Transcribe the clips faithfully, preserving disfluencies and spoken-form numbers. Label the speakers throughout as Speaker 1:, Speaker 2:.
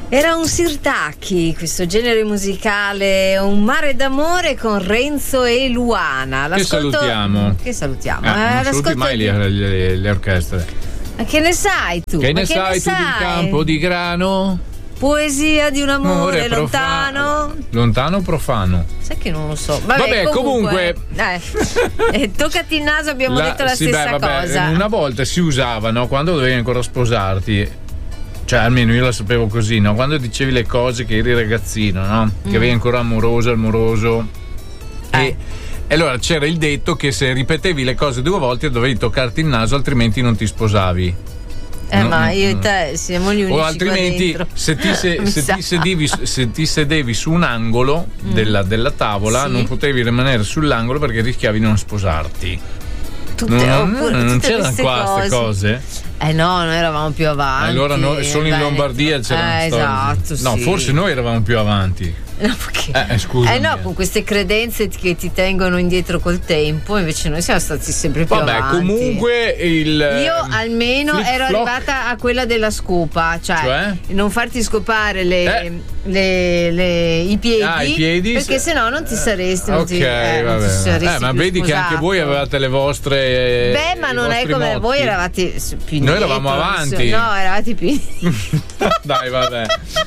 Speaker 1: Era un Sirtaki, questo genere musicale, un mare d'amore con Renzo e Luana.
Speaker 2: L'ascolto... Che salutiamo.
Speaker 1: Che salutiamo.
Speaker 2: Eh, eh, non saluti mai
Speaker 1: di...
Speaker 2: le, le, le orchestre.
Speaker 1: Ma che ne sai tu?
Speaker 2: Che
Speaker 1: Ma
Speaker 2: ne
Speaker 1: che
Speaker 2: sai
Speaker 1: ne
Speaker 2: tu
Speaker 1: sai?
Speaker 2: di un campo di grano?
Speaker 1: Poesia di un amore, amore lontano.
Speaker 2: Profano. Lontano o profano?
Speaker 1: Sai che non lo so. Vabbè,
Speaker 2: vabbè comunque.
Speaker 1: comunque... Eh, toccati il naso, abbiamo la, detto la sì, stessa beh, vabbè, cosa.
Speaker 2: Una volta si usava, no? Quando dovevi ancora sposarti. Cioè, almeno io la sapevo così, no? Quando dicevi le cose che eri ragazzino, no? Mm. Che avevi ancora amoroso, amoroso. Eh. E, e allora c'era il detto che se ripetevi le cose due volte dovevi toccarti il naso, altrimenti non ti sposavi.
Speaker 1: Eh,
Speaker 2: no,
Speaker 1: ma
Speaker 2: no,
Speaker 1: io e
Speaker 2: no.
Speaker 1: te siamo gli unici.
Speaker 2: O altrimenti, se ti, se, se, ti sedevi, se ti sedevi su un angolo mm. della, della tavola, sì. non potevi rimanere sull'angolo perché rischiavi di non sposarti.
Speaker 1: Tutte,
Speaker 2: non,
Speaker 1: oppure,
Speaker 2: non
Speaker 1: tutte
Speaker 2: c'erano qua queste cose?
Speaker 1: Eh no, noi eravamo più avanti.
Speaker 2: Allora no, solo in Lombardia c'erano
Speaker 1: eh, esatto,
Speaker 2: no,
Speaker 1: sì.
Speaker 2: forse noi eravamo più avanti.
Speaker 1: No, perché?
Speaker 2: Eh, scusa.
Speaker 1: Eh no, con queste credenze che ti tengono indietro col tempo, invece noi siamo stati sempre più
Speaker 2: Vabbè,
Speaker 1: avanti.
Speaker 2: comunque il
Speaker 1: Io almeno
Speaker 2: flip
Speaker 1: ero
Speaker 2: flock.
Speaker 1: arrivata a quella della scopa, cioè,
Speaker 2: cioè?
Speaker 1: non farti scopare le,
Speaker 2: eh.
Speaker 1: le, le, i piedi,
Speaker 2: ah, i piedi
Speaker 1: perché se no non ti saresti non
Speaker 2: ok,
Speaker 1: ti, eh,
Speaker 2: vabbè.
Speaker 1: non ti saresti
Speaker 2: eh, ma vedi
Speaker 1: sposato.
Speaker 2: che anche voi avevate le vostre
Speaker 1: beh, ma non è come
Speaker 2: motti.
Speaker 1: voi eravate più indietro,
Speaker 2: noi eravamo avanti,
Speaker 1: no, eravate più
Speaker 2: dai, vabbè.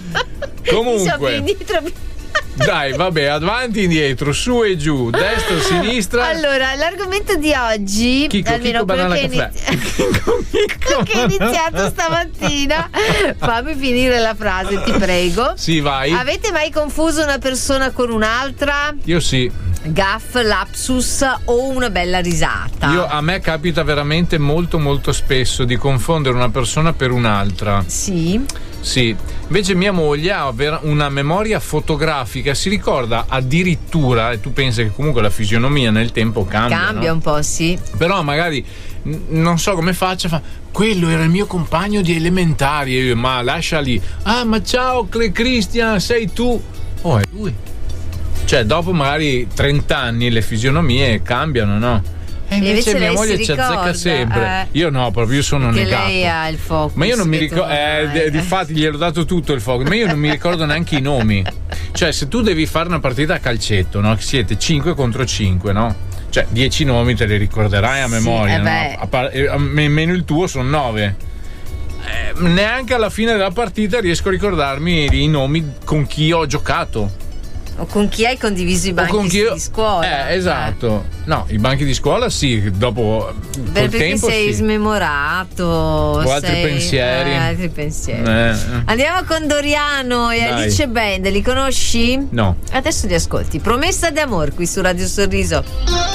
Speaker 2: Comunque
Speaker 1: più indietro, più...
Speaker 2: dai, vabbè, avanti e indietro, su e giù, destra, sinistra.
Speaker 1: Allora, l'argomento di oggi,
Speaker 2: Chico,
Speaker 1: almeno
Speaker 2: Chico,
Speaker 1: quello che,
Speaker 2: inizi-
Speaker 1: Chico, Chico. che è iniziato stamattina, fammi finire la frase, ti prego.
Speaker 2: Sì, vai.
Speaker 1: Avete mai confuso una persona con un'altra?
Speaker 2: Io sì.
Speaker 1: Gaff, lapsus o una bella risata?
Speaker 2: Io, a me capita veramente molto molto spesso di confondere una persona per un'altra.
Speaker 1: Sì.
Speaker 2: Sì, invece mia moglie ha una memoria fotografica, si ricorda addirittura, e tu pensi che comunque la fisionomia nel tempo cambia.
Speaker 1: Cambia
Speaker 2: no?
Speaker 1: un po', sì.
Speaker 2: Però magari non so come faccia, fa quello era il mio compagno di elementari, e io, ma lascia lì. Ah, ma ciao Cristian, sei tu? Oh, è lui. Cioè, dopo magari trenta anni le fisionomie cambiano, no? E invece, invece mia moglie ci azzecca sempre. Eh, io no, proprio io sono
Speaker 1: che
Speaker 2: negato.
Speaker 1: Lei ha il focus.
Speaker 2: Ma io non mi ricordo. Eh, difatti gliel'ho dato tutto il focus, ma io non mi ricordo neanche i nomi. Cioè, se tu devi fare una partita a calcetto, no? Siete cinque contro cinque, no? Cioè, dieci nomi te li ricorderai a memoria,
Speaker 1: sì,
Speaker 2: no?
Speaker 1: eh
Speaker 2: A par- a meno il tuo sono nove. Eh, neanche alla fine della partita riesco a ricordarmi i nomi con chi ho giocato.
Speaker 1: O con chi hai condiviso i banchi
Speaker 2: io,
Speaker 1: di scuola.
Speaker 2: Eh, esatto. Eh. No, i banchi di scuola sì, dopo
Speaker 1: Beh,
Speaker 2: col
Speaker 1: perché
Speaker 2: tempo
Speaker 1: sei
Speaker 2: sì.
Speaker 1: smemorato.
Speaker 2: O
Speaker 1: sei,
Speaker 2: altri pensieri.
Speaker 1: Eh, altri pensieri.
Speaker 2: Eh.
Speaker 1: Andiamo con Doriano e
Speaker 2: Dai.
Speaker 1: Alice Band, li conosci?
Speaker 2: No.
Speaker 1: Adesso li ascolti. Promessa d'amor qui su Radio Sorriso.